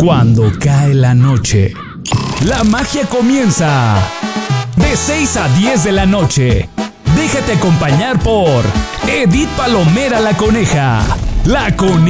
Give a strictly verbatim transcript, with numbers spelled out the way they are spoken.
Cuando cae la noche, la magia comienza. De seis a diez de la noche, déjate acompañar por Edith Palomera la Coneja. La Coneja.